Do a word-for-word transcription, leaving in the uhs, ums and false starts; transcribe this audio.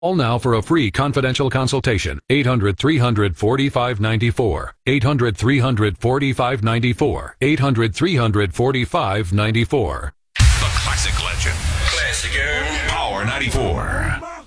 Call now for a free confidential consultation. eight hundred, three hundred, forty-five ninety-four. eight hundred, three hundred, forty-five ninety-four. eight hundred, three hundred, forty-five ninety-four. The classic legend. Classic. Power ninety-four.